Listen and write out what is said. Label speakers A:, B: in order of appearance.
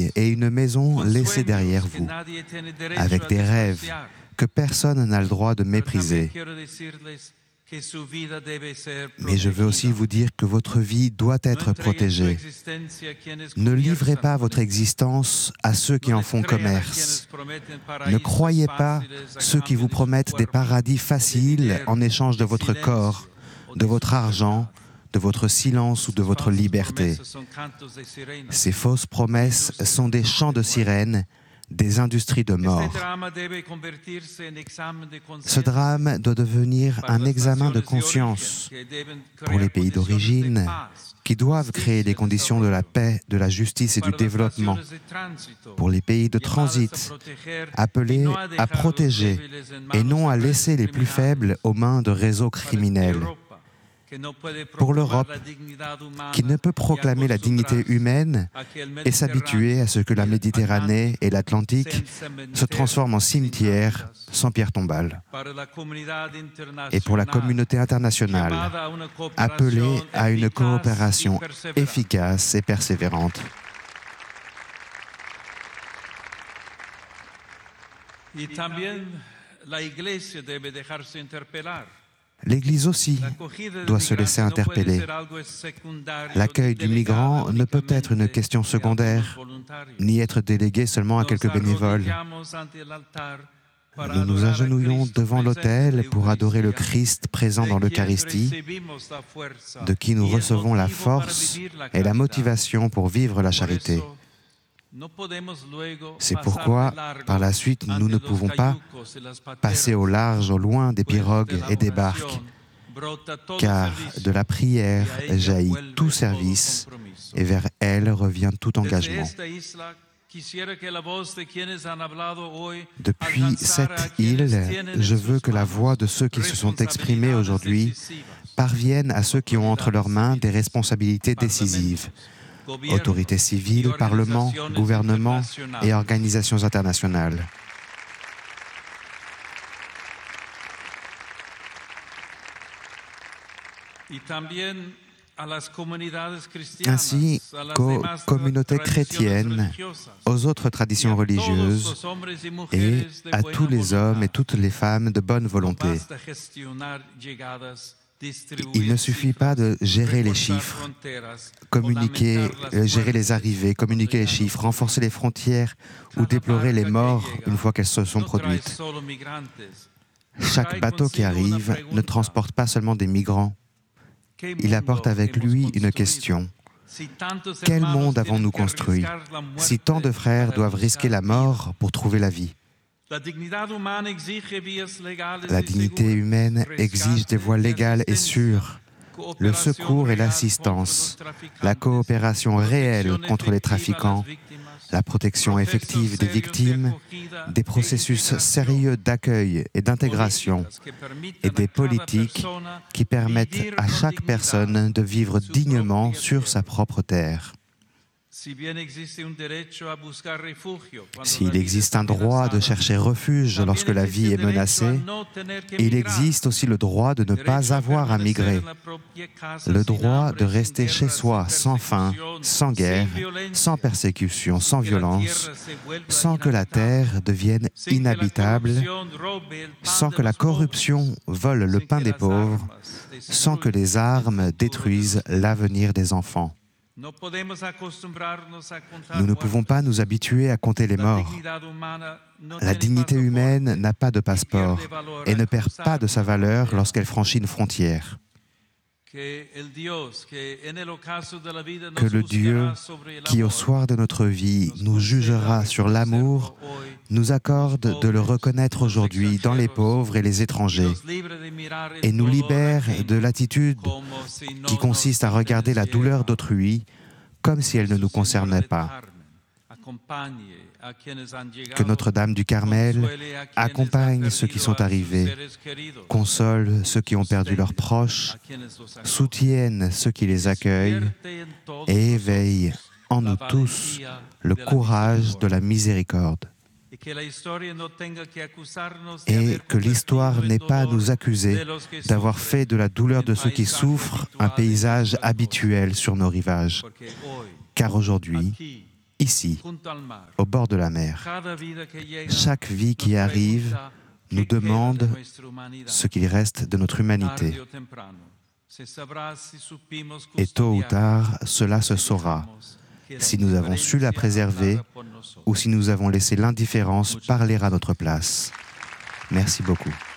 A: famille et une maison laissées derrière vous, avec des rêves que personne n'a le droit de mépriser. Mais je veux aussi vous dire que votre vie doit être protégée. Ne livrez pas votre existence à ceux qui en font commerce. Ne croyez pas ceux qui vous promettent des paradis faciles en échange de votre corps, de votre argent, de votre silence ou de votre liberté. Ces fausses promesses sont des chants de sirènes, des industries de mort. Ce drame doit devenir un examen de conscience pour les pays d'origine qui doivent créer des conditions de la paix, de la justice et du développement, pour les pays de transit, appelés à protéger et non à laisser les plus faibles aux mains de réseaux criminels. Pour l'Europe, qui ne peut proclamer la dignité humaine et s'habituer à ce que la Méditerranée et l'Atlantique se transforment en cimetières sans pierre tombale. Et pour la communauté internationale, appelée à une coopération efficace et persévérante. L'Église aussi doit se laisser interpeller. L'accueil du migrant ne peut être une question secondaire, ni être délégué seulement à quelques bénévoles. Nous nous agenouillons devant l'autel pour adorer le Christ présent dans l'Eucharistie, de qui nous recevons la force et la motivation pour vivre la charité. C'est pourquoi, par la suite, nous ne pouvons pas passer au large, au loin des pirogues et des barques, car de la prière jaillit tout service et vers elle revient tout engagement. Depuis cette île, je veux que la voix de ceux qui se sont exprimés aujourd'hui parvienne à ceux qui ont entre leurs mains des responsabilités décisives. Autorités civiles, parlements, gouvernements et organisations internationales. Ainsi qu'aux communautés chrétiennes, aux autres traditions religieuses et à tous les hommes et toutes les femmes de bonne volonté. Il ne suffit pas de gérer les chiffres, gérer les arrivées, communiquer les chiffres, renforcer les frontières ou déplorer les morts une fois qu'elles se sont produites. Chaque bateau qui arrive ne transporte pas seulement des migrants. Il apporte avec lui une question. Quel monde avons-nous construit si tant de frères doivent risquer la mort pour trouver la vie? La dignité humaine exige des voies légales et sûres, le secours et l'assistance, la coopération réelle contre les trafiquants, la protection effective des victimes, des processus sérieux d'accueil et d'intégration et des politiques qui permettent à chaque personne de vivre dignement sur sa propre terre. S'il existe un droit de chercher refuge lorsque la vie est menacée, il existe aussi le droit de ne pas avoir à migrer, le droit de rester chez soi sans faim, sans guerre, sans persécution, sans violence, sans que la terre devienne inhabitable, sans que la corruption vole le pain des pauvres, sans que les armes détruisent l'avenir des enfants. Nous ne pouvons pas nous habituer à compter les morts. La dignité humaine n'a pas de passeport et ne perd pas de sa valeur lorsqu'elle franchit une frontière. Que le Dieu qui, au soir de notre vie, nous jugera sur l'amour, nous accorde de le reconnaître aujourd'hui dans les pauvres et les étrangers et nous libère de l'attitude qui consiste à regarder la douleur d'autrui comme si elle ne nous concernait pas. Que Notre-Dame du Carmel accompagne ceux qui sont arrivés, console ceux qui ont perdu leurs proches, soutienne ceux qui les accueillent et éveille en nous tous le courage de la miséricorde. Et que l'histoire n'ait pas à nous accuser d'avoir fait de la douleur de ceux qui souffrent un paysage habituel sur nos rivages. Car aujourd'hui, ici, au bord de la mer. Chaque vie qui arrive nous demande ce qu'il reste de notre humanité. Et tôt ou tard, cela se saura, si nous avons su la préserver ou si nous avons laissé l'indifférence parler à notre place. Merci beaucoup.